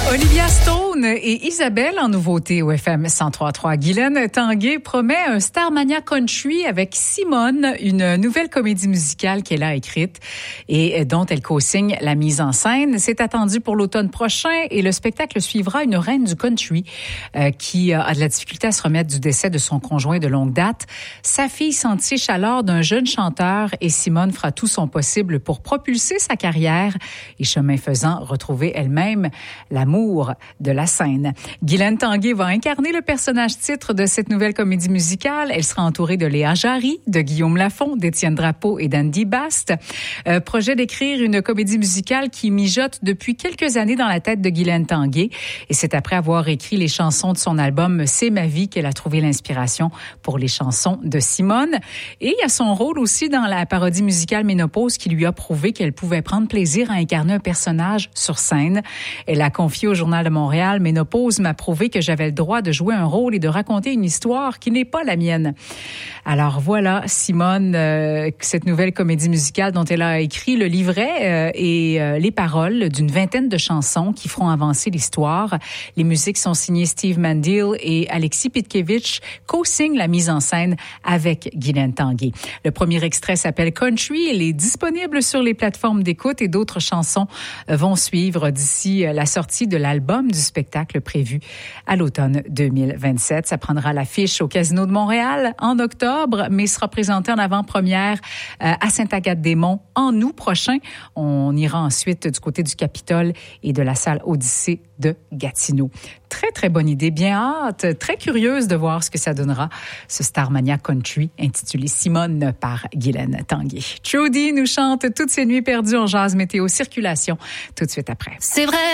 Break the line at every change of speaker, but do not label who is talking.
Olivia Stone et Isabelle en nouveauté au FM 103.3. Guylaine Tanguay promet un Starmania Country avec Simone, une nouvelle comédie musicale qu'elle a écrite et dont elle co-signe la mise en scène. C'est attendu pour l'automne prochain et le spectacle suivra une reine du country qui a de la difficulté à se remettre du décès de son conjoint de longue date. Sa fille s'entiche alors d'un jeune chanteur et Simone fera tout son possible pour propulser sa carrière et chemin faisant retrouver elle-même l'amour de la scène. Guylaine Tanguay va incarner le personnage titre de cette nouvelle comédie musicale. Elle sera entourée de Léa Jarry, de Guillaume Lafont, d'Étienne Drapeau et d'Andy Bast. Projet d'écrire une comédie musicale qui mijote depuis quelques années dans la tête de Guylaine Tanguay. Et c'est après avoir écrit les chansons de son album C'est ma vie qu'elle a trouvé l'inspiration pour les chansons de Simone. Et il y a son rôle aussi dans la parodie musicale Ménopause qui lui a prouvé qu'elle pouvait prendre plaisir à incarner un personnage sur scène. Elle a confié au Journal de Montréal, Ménopause m'a prouvé que j'avais le droit de jouer un rôle et de raconter une histoire qui n'est pas la mienne. Alors voilà, Simone, cette nouvelle comédie musicale dont elle a écrit le livret et les paroles d'une vingtaine de chansons qui feront avancer l'histoire. Les musiques sont signées Steve Mandil et Alexis Pitkevich, co-signent la mise en scène avec Guylaine Tanguay. Le premier extrait s'appelle Country. Il est disponible sur les plateformes d'écoute et d'autres chansons vont suivre d'ici la sortie de l'album du spectacle prévu à l'automne 2027. Ça prendra l'affiche au Casino de Montréal en octobre, mais sera présenté en avant-première à Sainte-Agathe-des-Monts en août prochain. On ira ensuite du côté du Capitole et de la salle Odyssée de Gatineau. Très, très bonne idée. Bien hâte. Très curieuse de voir ce que ça donnera, ce Starmania Country intitulé Simone par Guylaine Tanguay. Trudy nous chante Toutes ces nuits perdues en jazz météo circulation tout de suite après.
C'est vrai.